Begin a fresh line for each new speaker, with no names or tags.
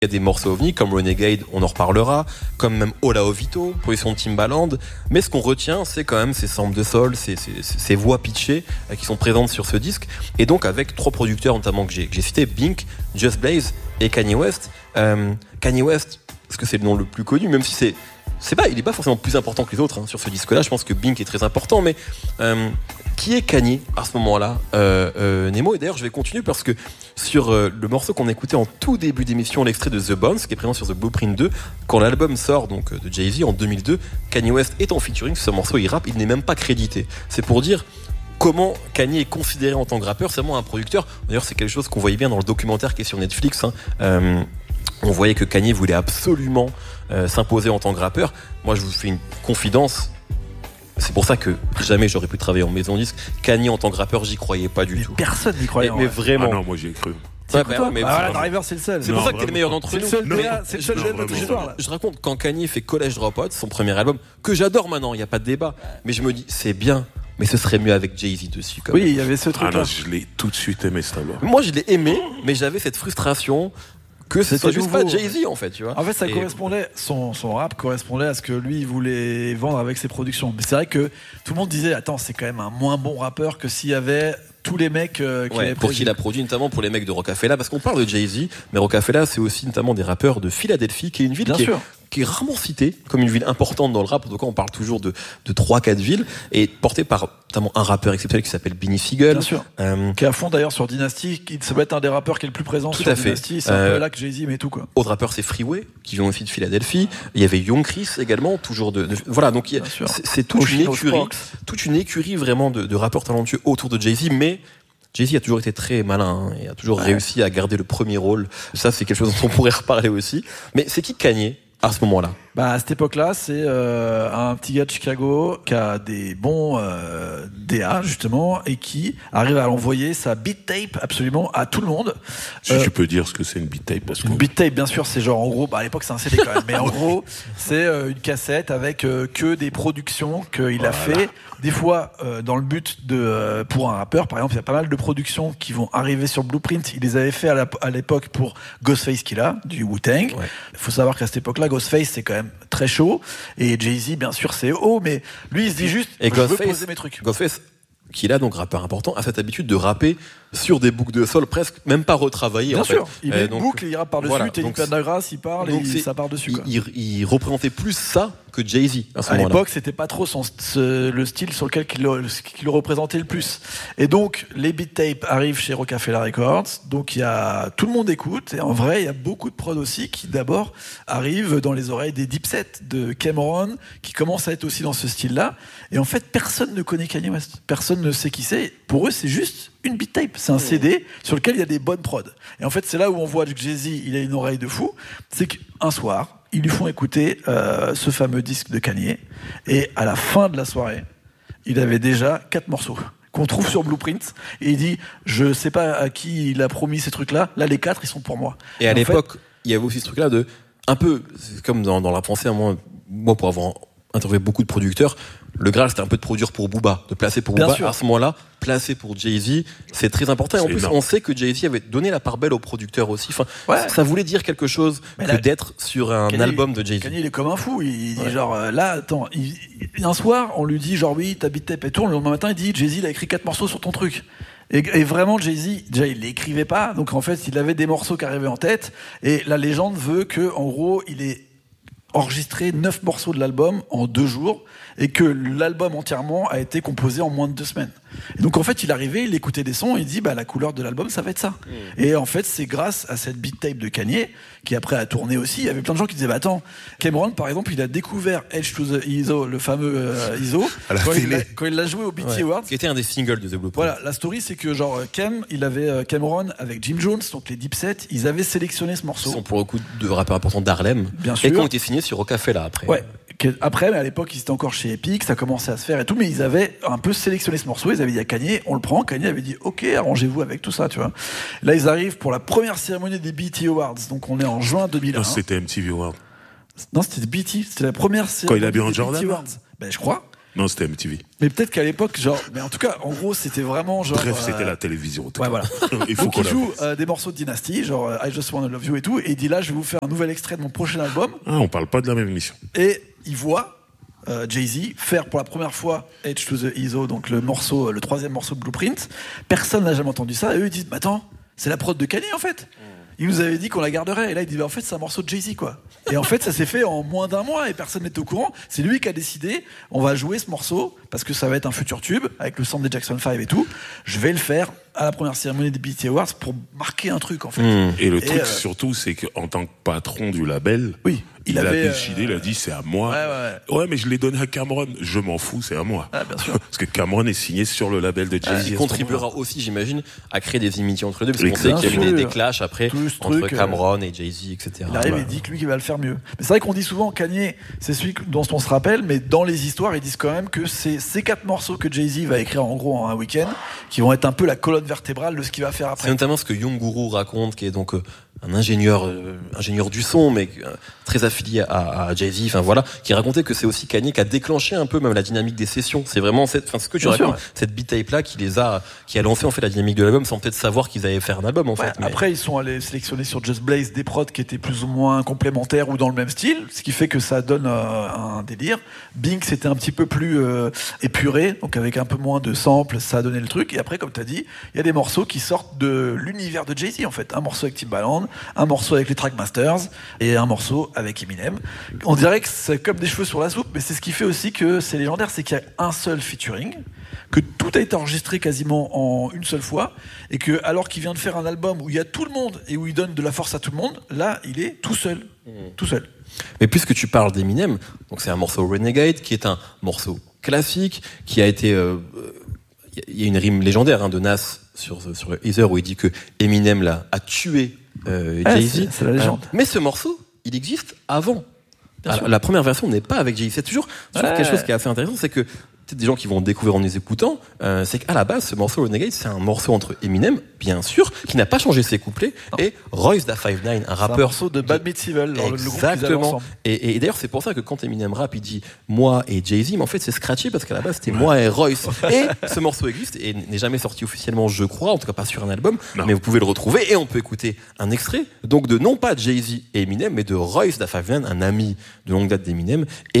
Il y a des morceaux ovnis comme Renegade, on en reparlera, comme même Ola Ovito, production de Timbaland. Mais ce qu'on retient, c'est quand même ces samples de sol, ces voix pitchées qui sont présentes sur ce disque. Et donc avec 3 producteurs notamment que j'ai cités, Bink, Just Blaze et Kanye West. Kanye West, parce que c'est le nom le plus connu, même si il est pas forcément plus important que les autres sur ce disque-là. Je pense que Bink est très important, mais qui est Kanye à ce moment-là, Nemo? Et d'ailleurs, je vais continuer parce que sur le morceau qu'on écoutait en tout début d'émission, l'extrait de The Bones, qui est présent sur The Blueprint 2, quand l'album sort donc de Jay-Z en 2002, Kanye West est en featuring sur ce morceau, il rappe, il n'est même pas crédité. C'est pour dire comment Kanye est considéré en tant que rappeur, c'est vraiment un producteur. D'ailleurs, c'est quelque chose qu'on voyait bien dans le documentaire qui est sur Netflix. On voyait que Kanye voulait absolument s'imposer en tant que rappeur. Moi, je vous fais une confidence. C'est pour ça que jamais j'aurais pu travailler en maison disque. Kanye en tant que rappeur, j'y croyais pas du tout.
Personne n'y croyait.
Mais vraiment.
Ah non, moi j'y ai cru.
Driver, c'est le seul.
C'est pour ça que t'es le meilleur d'entre nous.
C'est le seul de notre histoire.
Je raconte quand Kanye fait College Dropout, son premier album, que j'adore maintenant, il n'y a pas de débat. Mais je me dis, c'est bien, mais ce serait mieux avec Jay-Z dessus.
Oui, il y avait ce truc-là.
Ah non, je l'ai tout de suite aimé cet album.
Moi, je l'ai aimé, mais j'avais cette frustration que ce soit juste pas Jay-Z en fait, tu vois.
En fait, ça correspondait, son rap correspondait à ce que lui voulait vendre avec ses productions. Mais c'est vrai que tout le monde disait, attends, c'est quand même un moins bon rappeur que s'il y avait tous les mecs
pour qui il a produit, notamment pour les mecs de Rockefeller, parce qu'on parle de Jay-Z, mais Rockefeller c'est aussi notamment des rappeurs de Philadelphie, qui est une ville qui est rarement citée comme une ville importante dans le rap. En tout cas, on parle toujours de 3-4 villes, et portée par notamment un rappeur exceptionnel qui s'appelle Benny Siegel.
Bien sûr. Qui est à fond d'ailleurs sur Dynasty, ça va être un des rappeurs qui est le plus présent sur Dynasty. C'est un peu là que Jay-Z met tout, quoi.
Autre rappeur, c'est Freeway, qui vient aussi de Philadelphie. Il y avait Young Chris également, toujours voilà, donc c'est toute une écurie vraiment de rappeurs talentueux autour de Jay-Z, mais Jay-Z a toujours été très malin et a toujours réussi à garder le premier rôle. Ça, c'est quelque chose dont on pourrait reparler aussi. Mais c'est qui Kanye à ce moment-là?
À cette époque-là, c'est un petit gars de Chicago qui a des bons DA justement, et qui arrive à envoyer sa beat tape absolument à tout le monde.
Tu peux dire ce que c'est une beat tape, parce que
une beat tape, bien sûr, c'est genre en gros, à l'époque c'est un CD quand même, mais en gros c'est une cassette avec que des productions qu'il a fait. Des fois dans le but de pour un rappeur, par exemple, il y a pas mal de productions qui vont arriver sur Blueprint. Il les avait fait à l'époque pour Ghostface Killah du Wu-Tang. Il faut savoir qu'à cette époque-là, Ghostface c'est quand même très chaud, et Jay-Z bien sûr c'est haut, mais lui il se dit juste je veux poser mes trucs.
Ghostface, qui est là donc rappeur important, a cette habitude de rapper sur des boucles de sol presque même pas retravaillées.
Bien
en
sûr,
fait.
il met une boucle et il rappe par-dessus, t'es une Panagrasse, il parle et ça part dessus.
Il représentait plus ça que Jay-Z à
l'époque, c'était pas trop le style sur lequel il le représentait le plus. Et donc les beat tapes arrivent chez Rockefeller Records, donc tout le monde écoute, et en vrai il y a beaucoup de prods aussi qui d'abord arrivent dans les oreilles des Dipset, de Cameron, qui commence à être aussi dans ce style-là. Et en fait personne ne connaît Kanye West, personne ne sait qui c'est. Pour eux c'est juste une beat tape, c'est un CD sur lequel il y a des bonnes prods. Et en fait c'est là où on voit que Jay-Z il a une oreille de fou, c'est qu'un soir ils lui font écouter ce fameux disque de Kanye, et à la fin de la soirée il avait déjà 4 morceaux qu'on trouve sur Blueprint, et il dit je sais pas à qui il a promis ces trucs là les 4 ils sont pour moi.
Et à l'époque il y avait aussi ce truc là de un peu comme dans la pensée, moi pour avoir interviewé beaucoup de producteurs, le Graal c'était un peu de produire pour Booba, de placer pour Booba. À ce moment-là, placer pour Jay-Z, c'est très important. Et en plus, on sait que Jay-Z avait donné la part belle aux producteurs aussi. Enfin, ça voulait dire quelque chose que d'être sur un album de Jay-Z.
Kanye, il est comme un fou. Il dit genre, là, attends, un soir, on lui dit genre, oui, ta beat tape et tout. Le lendemain matin, il dit, Jay-Z, il a écrit 4 morceaux sur ton truc. Et vraiment, Jay-Z, déjà, il l'écrivait pas. Donc, en fait, il avait des morceaux qui arrivaient en tête. Et la légende veut que, en gros, il ait enregistré 9 morceaux de l'album en 2 jours, et que l'album entièrement a été composé en moins de 2 semaines. Et donc en fait il arrivait, il écoutait des sons, il dit la couleur de l'album ça va être ça. Et en fait c'est grâce à cette beat tape de Kanye, qui après a tourné aussi. Il y avait plein de gens qui disaient attends, Cameron par exemple il a découvert Edge to the ISO, le fameux ISO, quand il l'a joué au BET Awards,
qui était un des singles de The Blueprint.
Voilà, la story c'est que genre il avait Cameron avec Jim Jones, donc les Dipset, ils avaient sélectionné ce morceau.
Ils sont pour le coup de rappeurs importants d'Harlem,
bien sûr,
et qui ont été signés sur Rockefeller après.
Après, mais à l'époque, ils étaient encore chez Epic, ça commençait à se faire et tout, mais ils avaient un peu sélectionné ce morceau. Ils avaient dit à Kanye, on le prend. Kanye avait dit, ok, arrangez-vous avec tout ça, tu vois. Là, ils arrivent pour la première cérémonie des BET Awards, donc on est en juin 2001.
Non, c'était MTV Awards.
Non, c'était BET, c'était la première cérémonie.
Quand il a bien en Jordan.
Je crois.
Non, c'était MTV.
Mais peut-être qu'à l'époque, mais en tout cas, en gros, c'était vraiment genre.
Bref, c'était la télévision.
Ouais, voilà.
Il faut
donc il joue des morceaux de Dynasty, genre I Just Wanna Love You et tout, et il dit là, je vais vous faire un nouvel extrait de mon prochain album.
Ah, on parle pas de la même émission.
Et il voit Jay-Z faire pour la première fois Edge to the ISO, donc le troisième morceau de Blueprint. Personne n'a jamais entendu ça, et eux ils disent, mais attends, c'est la prod de Kanye en fait. Il nous avait dit qu'on la garderait, et là il dit en fait c'est un morceau de Jay-Z quoi. Et en fait ça s'est fait en moins d'un mois et personne n'était au courant. C'est lui qui a décidé, on va jouer ce morceau parce que ça va être un futur tube avec le sample des Jackson 5 et tout. Je vais le faire à la première cérémonie des BET Awards pour marquer un truc en fait.
Et le truc surtout c'est qu'en tant que patron du label,
oui,
il a décidé, il a dit c'est à moi. Ouais, mais je l'ai donné à Cameron. Je m'en fous, c'est à moi.
Ah, bien sûr.
Parce que Cameron est signé sur le label de Jay-Z.
Il contribuera aussi, j'imagine, à créer des inimitiés entre les deux, parce qu'on sait qu'il y a eu des clashs après entre Cameron et Jay-Z, etc.
Il arrive et dit que lui qui va le faire mieux. Mais c'est vrai qu'on dit souvent Kanye, c'est celui dont on se rappelle, mais dans les histoires, ils disent quand même que c'est ces 4 morceaux que Jay-Z va écrire en gros en un week-end, qui vont être un peu la colonne vertébrale de ce qu'il va faire après.
C'est notamment ce que Young Guru raconte, qui est donc un ingénieur du son, mais très affilié à Jay-Z, enfin voilà, qui racontait que c'est aussi Kanye qui a déclenché un peu même la dynamique des sessions. C'est vraiment ce que tu racontes, cette beat tape là qui a lancé en fait la dynamique de l'album sans peut-être savoir qu'ils allaient faire un album en fait. Mais...
Après ils sont allés sélectionner sur Just Blaze des prods qui étaient plus ou moins complémentaires ou dans le même style, ce qui fait que ça donne un délire. Bing c'était un petit peu plus épuré, donc avec un peu moins de samples, ça a donné le truc. Et après comme tu as dit, il y a des morceaux qui sortent de l'univers de Jay-Z en fait. Un morceau avec Timbaland, un morceau avec les Trackmasters et un morceau avec Eminem. On dirait que c'est comme des cheveux sur la soupe, mais c'est ce qui fait aussi que c'est légendaire, c'est qu'il y a un seul featuring, que tout a été enregistré quasiment en une seule fois, et que alors qu'il vient de faire un album où il y a tout le monde et où il donne de la force à tout le monde, là il est tout seul. Tout seul.
Mais puisque tu parles d'Eminem, donc c'est un morceau Renegade qui est un morceau classique qui a été il y a une rime légendaire de Nas sur Heather où il dit que Eminem là a tué Jay-Z.
C'est la légende.
Mais ce morceau, il existe avant. La première version n'est pas avec Jay-Z. C'est toujours quelque chose qui est assez intéressant, c'est que peut-être des gens qui vont découvrir en les écoutant, c'est qu'à la base, ce morceau Renegade, c'est un morceau entre Eminem, bien sûr, qui n'a pas changé ses couplets, et Royce da 5'9", un rappeur.
C'est un morceau de Bad Meets Evil,
exactement. Et d'ailleurs, c'est pour ça que quand Eminem rappe, il dit moi et Jay-Z, mais en fait, c'est scratché parce qu'à la base, c'était moi et Royce. Et ce morceau existe et n'est jamais sorti officiellement, je crois, en tout cas pas sur un album, mais vous pouvez le retrouver et on peut écouter un extrait, donc de non pas Jay-Z et Eminem, mais de Royce da 5'9", un ami de longue date d'Eminem, et